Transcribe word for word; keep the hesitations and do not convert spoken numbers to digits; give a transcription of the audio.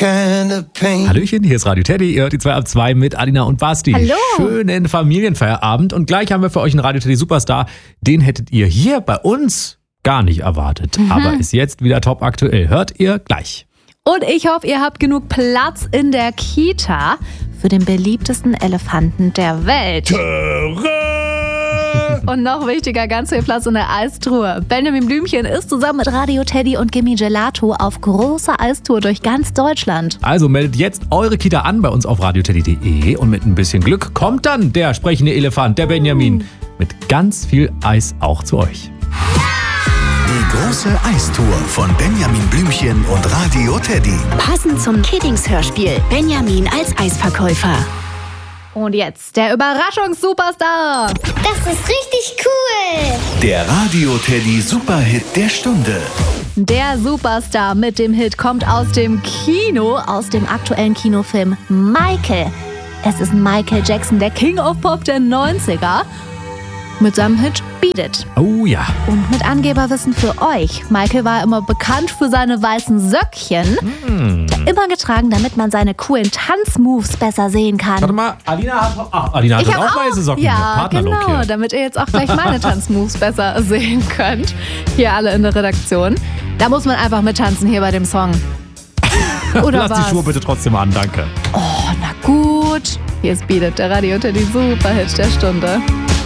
kind of pain. Hallöchen, hier ist Radio Teddy. Ihr hört die zwei ab zwei mit Alina und Basti. Hallo. Schönen Familienfeierabend. Und gleich haben wir für euch einen Radio Teddy Superstar. Den hättet ihr hier bei uns gar nicht erwartet. Mhm. Aber ist jetzt wieder top aktuell. Hört ihr gleich. Und ich hoffe, ihr habt genug Platz in der Kita für den beliebtesten Elefanten der Welt. Und noch wichtiger, ganz viel Platz in der Eistruhe. Benjamin Blümchen ist zusammen mit Radio Teddy und Gimme Gelato auf großer Eistour durch ganz Deutschland. Also meldet jetzt eure Kita an bei uns auf radioteddy punkt de und mit ein bisschen Glück kommt dann der sprechende Elefant, der Benjamin, uh. mit ganz viel Eis auch zu euch. Die große Eistour von Benjamin Blümchen und Radio Teddy. Passend zum Kiddings-Hörspiel Benjamin als Eisverkäufer. Und jetzt der Überraschungssuperstar. Das ist richtig cool. Der Radio Teddy Superhit der Stunde. Der Superstar mit dem Hit kommt aus dem Kino, aus dem aktuellen Kinofilm Michael. Es ist Michael Jackson, der King of Pop der neunziger. Mit seinem Hit Beat It. Oh ja. Und mit Angeberwissen für euch. Michael war immer bekannt für seine weißen Söckchen. Mm. Immer getragen, damit man seine coolen Tanzmoves besser sehen kann. Warte mal, Alina hat, ach, Alina hat auch, auch weiße Socken. Ja, genau, hier. Damit ihr jetzt auch gleich meine Tanzmoves besser sehen könnt. Hier alle in der Redaktion. Da muss man einfach mittanzen hier bei dem Song. Oder Lass was? die Schuhe bitte trotzdem an, danke. Oh, na gut. Hier ist Beat It, der Radio Teddy Superhit der Stunde.